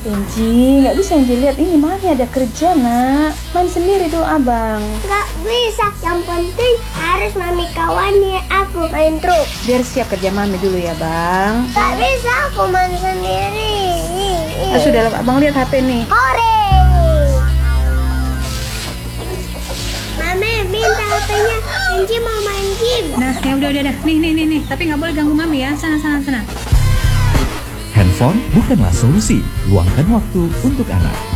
Enji, nggak bisa Enji lihat ini, mami ada kerja nak. Main sendiri dulu abang. Nggak bisa, yang penting harus mami kawani aku main truk. Biar siap kerja mami dulu ya bang. Nggak bisa aku main sendiri. Sudah abang lihat HP nih. Hore! Mami, minta HP-nya. Enji mau main game. Nah, ya udah. Nih. Tapi nggak boleh ganggu mami ya. Sana. Handphone bukanlah solusi. Luangkan waktu untuk anak.